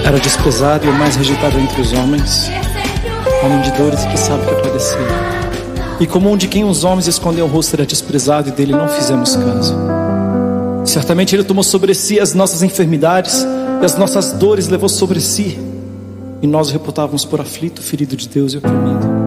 Era desprezado e o mais rejeitado entre os homens, homem de dores e que sabe o que padecer. E como um de quem os homens escondem o rosto, era desprezado e dele não fizemos caso. Certamente ele tomou sobre si as nossas enfermidades e as nossas dores levou sobre si. E nós o reputávamos por aflito, ferido de Deus e oprimido.